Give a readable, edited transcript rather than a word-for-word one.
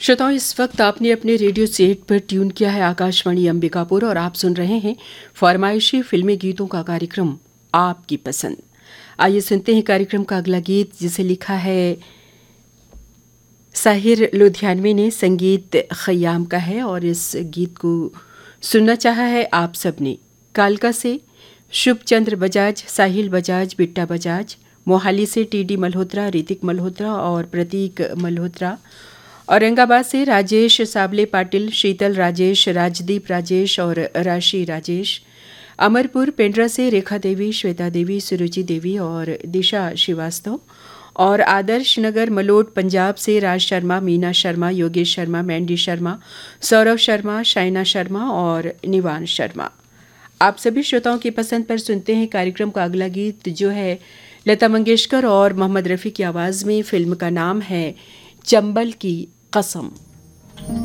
श्रोताओं, इस वक्त आपने अपने रेडियो सेट पर ट्यून किया है आकाशवाणी अंबिकापुर और आप सुन रहे हैं फरमाइशी फिल्मी गीतों का कार्यक्रम आपकी पसंद। आइए सुनते हैं कार्यक्रम का अगला गीत, जिसे लिखा है साहिर लुधियानवी ने, संगीत खयाम का है और इस गीत को सुनना चाहा है आप सबने। कालका से शुभचंद्र बजाज, साहिल बजाज, बिट्टा बजाज, मोहाली से टीडी मल्होत्रा, ऋतिक मल्होत्रा और प्रतीक मल्होत्रा, औरंगाबाद से राजेश साबले पाटिल, शीतल राजेश, राजदीप राजेश और राशि राजेश, अमरपुर पेंड्रा से रेखा देवी, श्वेता देवी, सुरुचि देवी और दिशा श्रीवास्तव, और आदर्श नगर मलोट पंजाब से राज शर्मा, मीना शर्मा, योगेश शर्मा, मैंडी शर्मा, सौरभ शर्मा, शाइना शर्मा और निवान शर्मा। आप सभी श्रोताओं की पसंद पर सुनते हैं कार्यक्रम का अगला गीत, जो है लता मंगेशकर और मोहम्मद रफ़ी की आवाज़ में। फिल्म का नाम है चंबल की कसम।